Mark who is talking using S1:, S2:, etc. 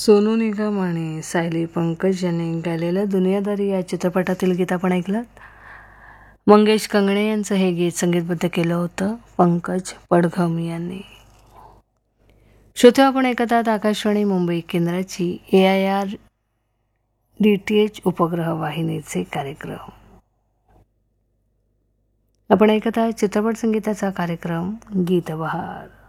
S1: सोनू निगम आणि सायली पंकज यांनी गायलेलं दुनियादारी या चित्रपटातील गीत आपण ऐकलात. मंगेश कंगणे यांचं हे गीत संगीतबद्ध केलं होतं पंकज पडघम यांनी. श्रोते, आपण ऐकत आहात आकाशवाणी मुंबई केंद्राची AIR DTH उपग्रह वाहिनीचे कार्यक्रम. आपण ऐकत आहात चित्रपट संगीताचा कार्यक्रम गीतबहार.